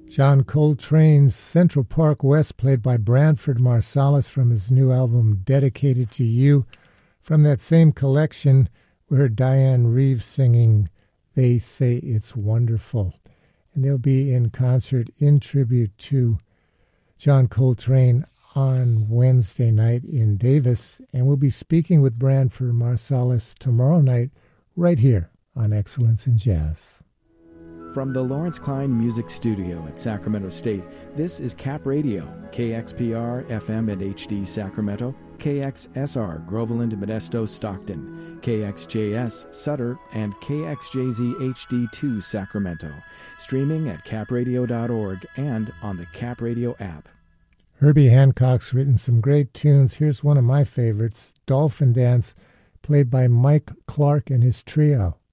John Coltrane's Central Park West, played by Branford Marsalis from his new album Dedicated to You. From that same collection, we heard Diane Reeves singing They Say It's Wonderful. And they'll be in concert in tribute to John Coltrane on Wednesday night in Davis. And we'll be speaking with Branford Marsalis tomorrow night right here on Excellence in Jazz. From the Lawrence Klein Music Studio at Sacramento State, this is Cap Radio, KXPR FM and HD Sacramento, KXSR Groveland, Modesto, Stockton, KXJS Sutter, and KXJZ HD2 Sacramento. Streaming at capradio.org and on the Cap Radio app. Herbie Hancock's written some great tunes. Here's one of my favorites, Dolphin Dance, played by Mike Clark and his trio.